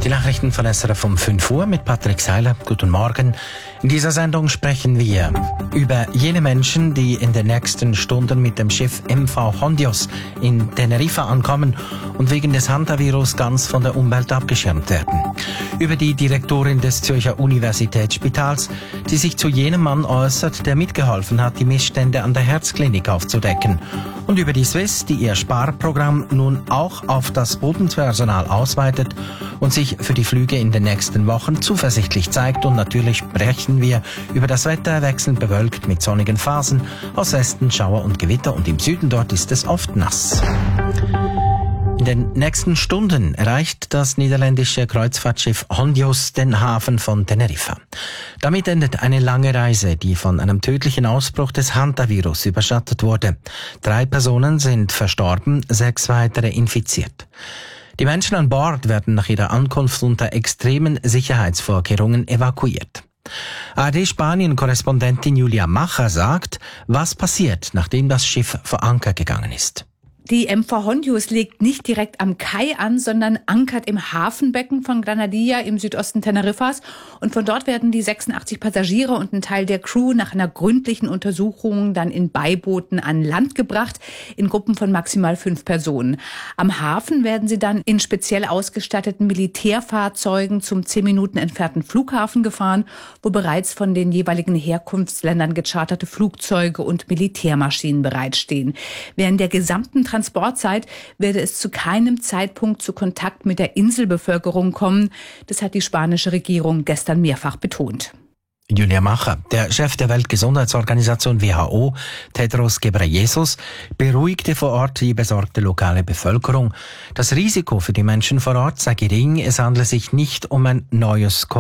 Die Nachrichten von SRF um 5 Uhr mit Patrick Seiler. Guten Morgen. In dieser Sendung sprechen wir über jene Menschen, die in den nächsten Stunden mit dem Schiff MV Hondios in Teneriffa ankommen und wegen des Hantavirus ganz von der Umwelt abgeschirmt werden. Über die Direktorin des Zürcher Universitätsspitals, die sich zu jenem Mann äußert, der mitgeholfen hat, die Missstände an der Herzklinik aufzudecken. Und über die Swiss, die ihr Sparprogramm nun auch auf das Bodenpersonal ausweitet und sich für die Flüge in den nächsten Wochen zuversichtlich zeigt. Und natürlich sprechen wir über das Wetter, wechselnd bewölkt mit sonnigen Phasen. Aus Westen Schauer und Gewitter und im Süden dort ist es oft nass. In den nächsten Stunden erreicht das niederländische Kreuzfahrtschiff Hondios den Hafen von Teneriffa. Damit endet eine lange Reise, die von einem tödlichen Ausbruch des Hantavirus überschattet wurde. 3 Personen sind verstorben, 6 weitere infiziert. Die Menschen an Bord werden nach ihrer Ankunft unter extremen Sicherheitsvorkehrungen evakuiert. ARD-Spanien-Korrespondentin Julia Macher sagt, was passiert, nachdem das Schiff vor Anker gegangen ist. Die MV Hondios legt nicht direkt am Kai an, sondern ankert im Hafenbecken von Granadilla im Südosten Teneriffas. Und von dort werden die 86 Passagiere und ein Teil der Crew nach einer gründlichen Untersuchung dann in Beibooten an Land gebracht, in Gruppen von maximal 5 Personen. Am Hafen werden sie dann in speziell ausgestatteten Militärfahrzeugen zum 10 Minuten entfernten Flughafen gefahren, wo bereits von den jeweiligen Herkunftsländern gecharterte Flugzeuge und Militärmaschinen bereitstehen. Während der gesamten Transportzeit werde es zu keinem Zeitpunkt zu Kontakt mit der Inselbevölkerung kommen. Das hat die spanische Regierung gestern mehrfach betont. Julia Macher, der Chef der Weltgesundheitsorganisation WHO, Tedros Ghebreyesus, beruhigte vor Ort die besorgte lokale Bevölkerung. Das Risiko für die Menschen vor Ort sei gering, es handle sich nicht um ein neues